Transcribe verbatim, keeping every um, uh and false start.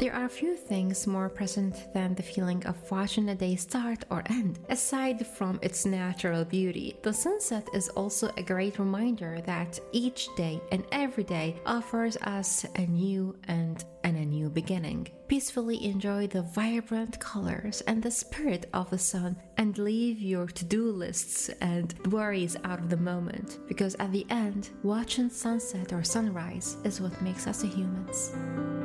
There are few things more present than the feeling of watching a day start or end. Aside from its natural beauty, the sunset is also a great reminder that each day and every day offers us a new and and a new beginning. Peacefully enjoy the vibrant colors and the spirit of the sun, and leave your to-do lists and worries out of the moment, because at the end, watching sunset or sunrise is what makes us humans.